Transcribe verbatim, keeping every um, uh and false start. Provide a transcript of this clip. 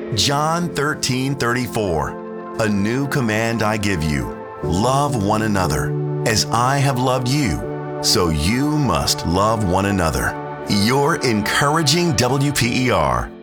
John thirteen thirty-four. A new command I give you, love one another. As I have loved you, so you must love one another. Your encouraging W P E R.